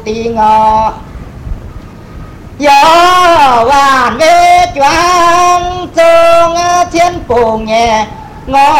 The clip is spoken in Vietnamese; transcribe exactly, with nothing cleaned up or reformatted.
tì ngọ gió vàn về choáng trông thiên phủ nhẹ ngõ